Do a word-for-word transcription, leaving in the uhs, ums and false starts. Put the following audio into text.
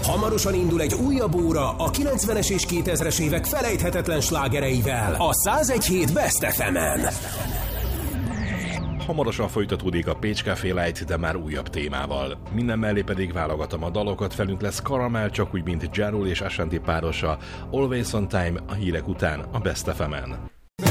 Hamarosan indul egy újabb óra a kilencvenes és kétezres évek felejthetetlen slágereivel a száz egy hét Best ef emen. Hamarosan folytatódik a Pécs Café Light, de már újabb témával. Minden mellé pedig válogatom a dalokat, velünk lesz Caramel, csak úgy, mint Ja Rule és Ashanti párosa, Always on Time, a hírek után a Best ef emen.